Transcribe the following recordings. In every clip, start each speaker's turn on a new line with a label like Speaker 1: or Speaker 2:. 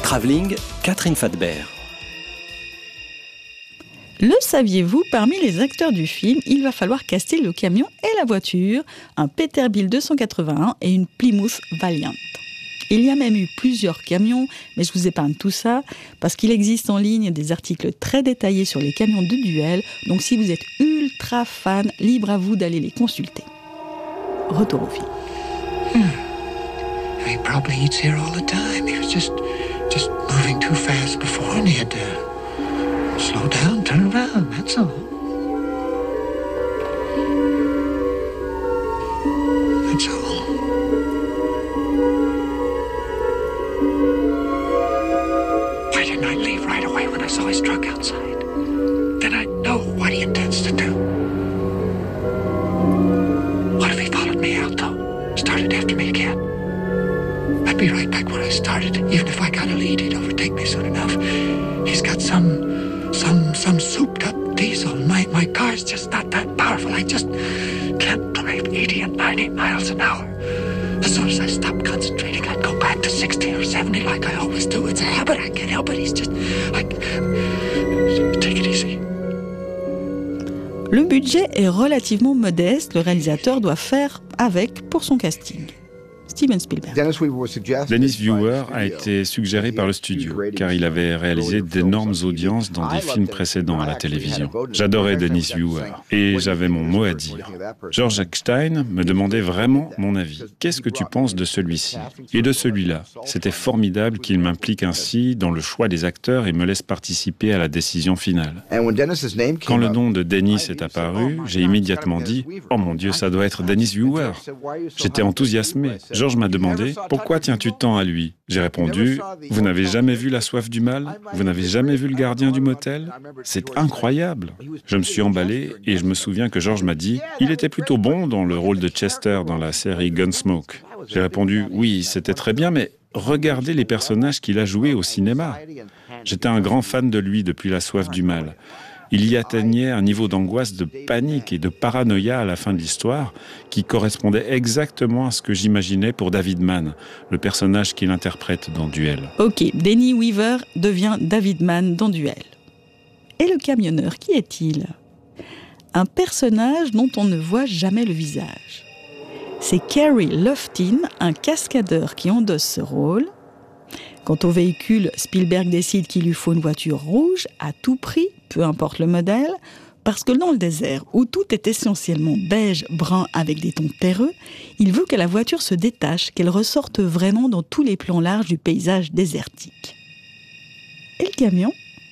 Speaker 1: Travelling, Catherine Fadbert.
Speaker 2: Le saviez-vous, parmi les acteurs du film, il va falloir caster le camion et la voiture, un Peterbilt 281 et une Plymouth Valiant. Il y a même eu plusieurs camions, mais je vous épargne tout ça, parce qu'il existe en ligne des articles très détaillés sur les camions de duel, donc si vous êtes ultra fan, libre à vous d'aller les consulter. Retour au film.
Speaker 3: He probably eats here all the time. He was just moving too fast before, and he had to slow down, turn around, that's all. That's all. Why didn't I leave right away when I saw his truck outside? Then I'd know what he intends to do. What if he followed me out, though? Started after me again? I'd be right back where I started. Even if I got a lead, he'd overtake me soon enough. He's got some souped up diesel. My car's just not that powerful. I just can't drive 80 and 90 miles an hour. As soon as I stop concentrating, I'd go back to 60 or 70 like I always do. It's a habit. I can't help it. He's just like... Take it easy.
Speaker 2: Le budget est relativement modeste. Le réalisateur doit faire avec pour son casting. Steven Spielberg.
Speaker 4: Dennis Viewer a été suggéré par le studio, car il avait réalisé d'énormes audiences dans des films précédents à la télévision. J'adorais Dennis Viewer, et j'avais mon mot à dire. George Eckstein me demandait vraiment mon avis. Qu'est-ce que tu penses de celui-ci et de celui-là? C'était formidable qu'il m'implique ainsi dans le choix des acteurs et me laisse participer à la décision finale. Quand le nom de Dennis est apparu, j'ai immédiatement dit « Oh mon Dieu, ça doit être Dennis Viewer !» J'étais enthousiasmé. George m'a demandé « Pourquoi tiens-tu tant à lui ?» J'ai répondu « Vous n'avez jamais vu La Soif du Mal? Vous n'avez jamais vu Le Gardien du Motel? C'est incroyable !» Je me suis emballé et je me souviens que George m'a dit « Il était plutôt bon dans le rôle de Chester dans la série Gunsmoke. » J'ai répondu « Oui, c'était très bien, mais regardez les personnages qu'il a joués au cinéma. » J'étais un grand fan de lui depuis La Soif du Mal. Il y atteignait un niveau d'angoisse, de panique et de paranoïa à la fin de l'histoire qui correspondait exactement à ce que j'imaginais pour David Mann, le personnage qu'il interprète dans Duel.
Speaker 2: Ok, Denny Weaver devient David Mann dans Duel. Et le camionneur, qui est-il? Un personnage dont on ne voit jamais le visage. C'est Kerry Loftin, un cascadeur qui endosse ce rôle. Quant au véhicule, Spielberg décide qu'il lui faut une voiture rouge à tout prix, peu importe le modèle, parce que dans le désert, où tout est essentiellement beige, brun avec des tons terreux, il veut que la voiture se détache, qu'elle ressorte vraiment dans tous les plans larges du paysage désertique. Et le camion ?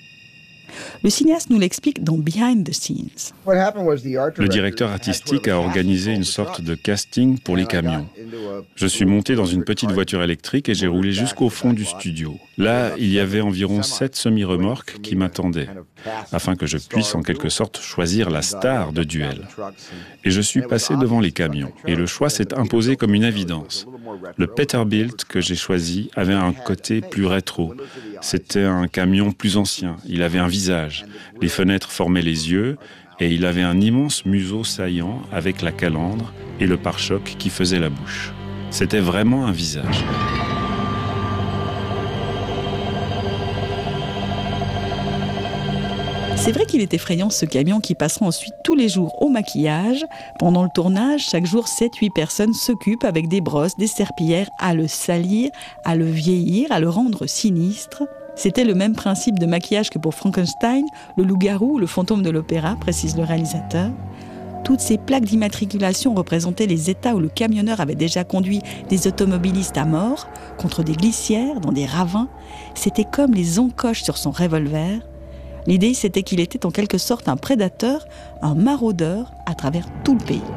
Speaker 2: Le cinéaste nous l'explique dans Behind the Scenes.
Speaker 4: Le directeur artistique a organisé une sorte de casting pour les camions. Je suis monté dans une petite voiture électrique et j'ai roulé jusqu'au fond du studio. Là, il y avait environ 7 semi-remorques qui m'attendaient, afin que je puisse en quelque sorte choisir la star de Duel. Et je suis passé devant les camions, et le choix s'est imposé comme une évidence. Le Peterbilt que j'ai choisi avait un côté plus rétro. C'était un camion plus ancien, il avait un visage, les fenêtres formaient les yeux, et il avait un immense museau saillant avec la calandre et le pare-choc qui faisait la bouche. C'était vraiment un visage.
Speaker 2: C'est vrai qu'il est effrayant ce camion qui passera ensuite tous les jours au maquillage. Pendant le tournage, chaque jour, 7-8 personnes s'occupent avec des brosses, des serpillères à le salir, à le vieillir, à le rendre sinistre. C'était le même principe de maquillage que pour Frankenstein, le loup-garou ou le fantôme de l'opéra, précise le réalisateur. Toutes ces plaques d'immatriculation représentaient les états où le camionneur avait déjà conduit des automobilistes à mort, contre des glissières, dans des ravins. C'était comme les encoches sur son revolver. L'idée, c'était qu'il était en quelque sorte un prédateur, un maraudeur à travers tout le pays.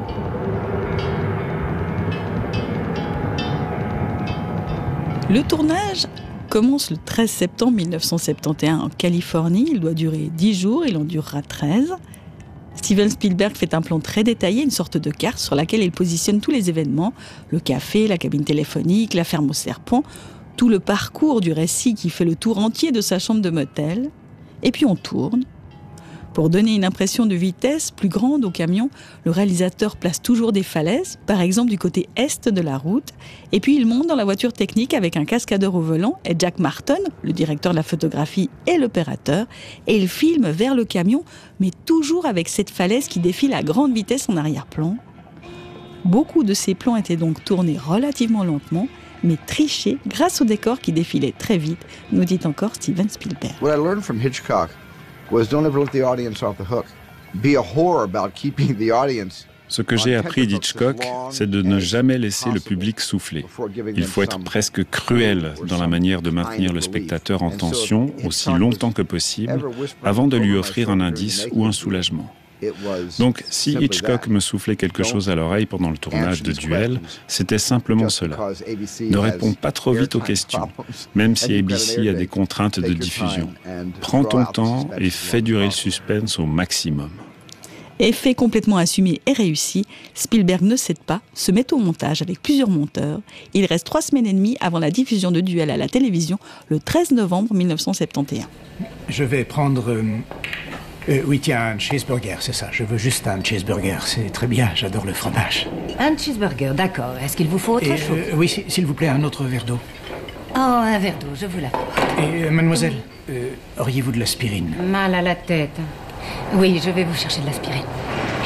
Speaker 2: Le tournage commence le 13 septembre 1971 en Californie. Il doit durer 10 jours, il en durera 13. Steven Spielberg fait un plan très détaillé, une sorte de carte sur laquelle il positionne tous les événements, le café, la cabine téléphonique, la ferme au serpent, tout le parcours du récit qui fait le tour entier de sa chambre de motel. Et puis on tourne. Pour donner une impression de vitesse plus grande au camion, le réalisateur place toujours des falaises, par exemple du côté est de la route, et puis il monte dans la voiture technique avec un cascadeur au volant et Jack Martin, le directeur de la photographie et l'opérateur, et il filme vers le camion, mais toujours avec cette falaise qui défile à grande vitesse en arrière-plan. Beaucoup de ces plans étaient donc tournés relativement lentement, mais trichés grâce au décor qui défilait très vite, nous dit encore Steven Spielberg.
Speaker 5: What I learned from Hitchcock was don't ever let the audience off the hook. Be a whore about keeping the audience.
Speaker 4: Ce que j'ai appris d'Hitchcock, c'est de ne jamais laisser le public souffler. Il faut être presque cruel dans la manière de maintenir le spectateur en tension aussi longtemps que possible avant de lui offrir un indice ou un soulagement. Donc, si Hitchcock me soufflait quelque chose à l'oreille pendant le tournage de Duel, c'était simplement cela. Ne réponds pas trop vite aux questions, même si ABC a des contraintes de diffusion. Prends ton temps et fais durer le suspense au maximum.
Speaker 2: Effet complètement assumé et réussi, Spielberg ne cède pas, se met au montage avec plusieurs monteurs. Il reste 3 semaines et demie avant la diffusion de Duel à la télévision le 13 novembre 1971.
Speaker 6: Je vais prendre... oui, tiens, un cheeseburger, c'est ça. Je veux juste un cheeseburger. C'est très bien, j'adore le fromage.
Speaker 7: Un cheeseburger, d'accord. Est-ce qu'il vous faut autre chose?
Speaker 6: Oui, s'il vous plaît, un autre verre d'eau.
Speaker 7: Oh, un verre d'eau, je vous l'apporte.
Speaker 6: Et mademoiselle, auriez-vous de l'aspirine?
Speaker 7: Mal à la tête. Oui, je vais vous chercher de l'aspirine.